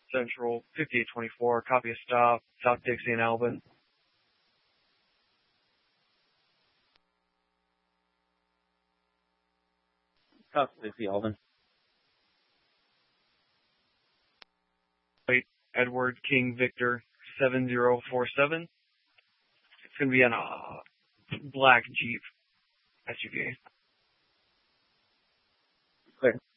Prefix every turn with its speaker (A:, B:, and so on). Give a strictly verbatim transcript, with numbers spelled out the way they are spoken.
A: Central, fifty-eight twenty-four, copy a stop, South Dixie and Alvin.
B: South Dixie, Alvin.
A: Wait, Edward King Victor, seven zero four seven. It's going to be on a black Jeep S U V.
B: Clear.